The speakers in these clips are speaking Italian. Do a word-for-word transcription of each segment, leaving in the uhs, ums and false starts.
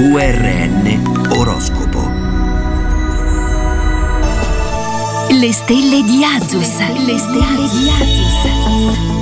V R N Oroscopo. Le stelle di Azus. Le stelle di Azus.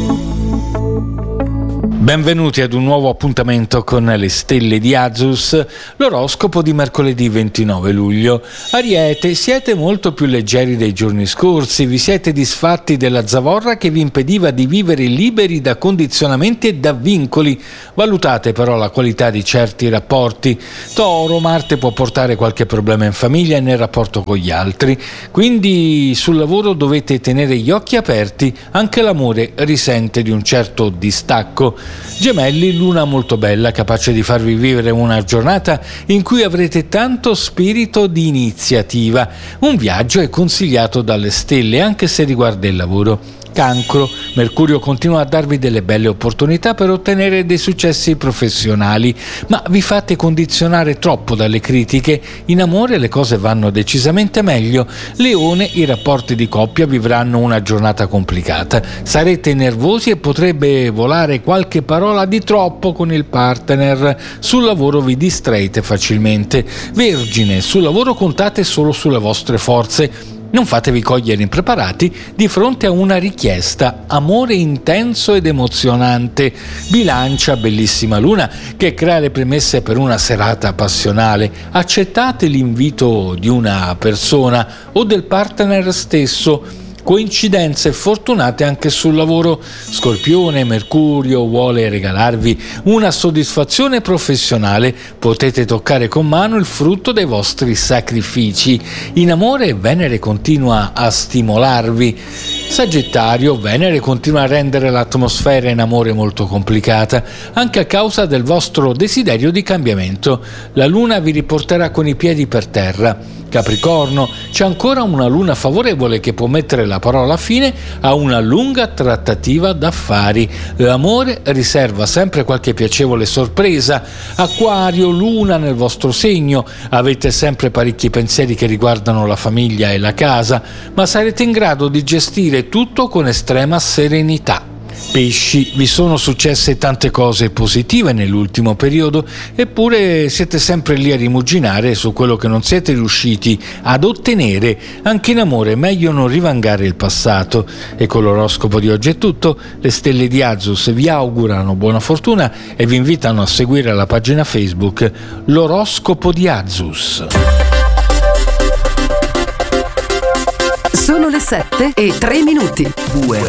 Benvenuti ad un nuovo appuntamento con le stelle di Azus, l'oroscopo di mercoledì ventinove luglio. Ariete, siete molto più leggeri dei giorni scorsi, vi siete disfatti della zavorra che vi impediva di vivere liberi da condizionamenti e da vincoli. Valutate però la qualità di certi rapporti. Toro, Marte può portare qualche problema in famiglia e nel rapporto con gli altri, quindi sul lavoro dovete tenere gli occhi aperti, anche l'amore risente di un certo distacco. Gemelli, luna molto bella, capace di farvi vivere una giornata in cui avrete tanto spirito di iniziativa. Un viaggio è consigliato dalle stelle anche se riguarda il lavoro. Cancro, Mercurio continua a darvi delle belle opportunità per ottenere dei successi professionali, ma vi fate condizionare troppo dalle critiche. In amore le cose vanno decisamente meglio. Leone, i rapporti di coppia vivranno una giornata complicata. Sarete nervosi e potrebbe volare qualche parola di troppo con il partner. Sul lavoro vi distraete facilmente. Vergine, sul lavoro contate solo sulle vostre forze. Non fatevi cogliere impreparati di fronte a una richiesta. Amore intenso ed emozionante. Bilancia, bellissima luna che crea le premesse per una serata passionale. Accettate l'invito di una persona o del partner stesso. Coincidenze fortunate anche sul lavoro. Scorpione, Mercurio vuole regalarvi una soddisfazione professionale. Potete toccare con mano il frutto dei vostri sacrifici. In amore Venere continua a stimolarvi. Sagittario, Venere continua a rendere l'atmosfera in amore molto complicata, anche a causa del vostro desiderio di cambiamento. La luna vi riporterà con i piedi per terra. Capricorno, c'è ancora una luna favorevole che può mettere la parola fine a una lunga trattativa d'affari. L'amore riserva sempre qualche piacevole sorpresa. Acquario, luna nel vostro segno, avete sempre parecchi pensieri che riguardano la famiglia e la casa, ma sarete in grado di gestire tutto con estrema serenità. Pesci, vi sono successe tante cose positive nell'ultimo periodo, eppure siete sempre lì a rimuginare su quello che non siete riusciti ad ottenere. Anche in amore è meglio non rivangare il passato. E con l'oroscopo di oggi è tutto. Le stelle di Azus vi augurano buona fortuna e vi invitano a seguire la pagina Facebook L'oroscopo di Azus. Sono le sette e tre minuti. V R